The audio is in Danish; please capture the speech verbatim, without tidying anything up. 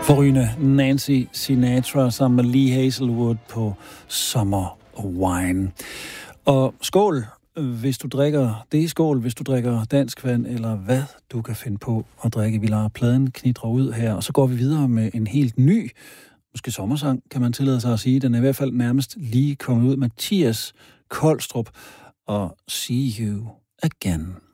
Forrygende Nancy Sinatra sammen med Lee Hazelwood på Summer Wine. Og skål, hvis du drikker det, skål, hvis du drikker dansk vand, eller hvad du kan finde på at drikke. Vi lader pladen knitre ud her, og så går vi videre med en helt ny, måske sommersang, kan man tillade sig at sige. Den er i hvert fald nærmest lige kommet ud. Mathias Kolstrup og See You Again.